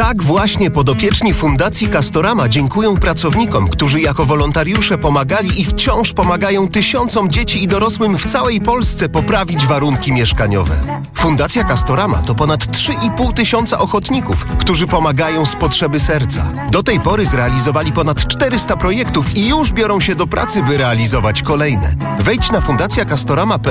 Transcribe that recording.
Tak właśnie podopieczni Fundacji Castorama dziękują pracownikom, którzy jako wolontariusze pomagali i wciąż pomagają tysiącom dzieci i dorosłym w całej Polsce poprawić warunki mieszkaniowe. Fundacja Castorama to ponad 3,5 tysiąca ochotników, którzy pomagają z potrzeby serca. Do tej pory zrealizowali ponad 400 projektów i już biorą się do pracy, by realizować kolejne. Wejdź na fundacjacastorama.pl